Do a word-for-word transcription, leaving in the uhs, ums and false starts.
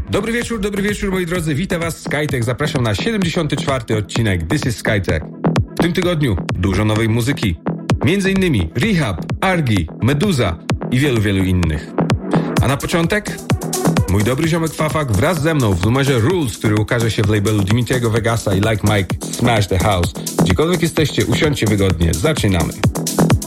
Dobry wieczór, dobry wieczór moi drodzy, witam was Skytech, zapraszam na siedemdziesiąty czwarty odcinek This is Skytech. W tym tygodniu dużo nowej muzyki, między innymi Rehab, Argi, Meduza i wielu, wielu innych. A na początek mój dobry ziomek Fafak wraz ze mną w numerze Rules, który ukaże się w labelu Dimitriego Vegasa i Like Mike Smash the House. Gdziekolwiek jesteście, usiądźcie wygodnie, zaczynamy.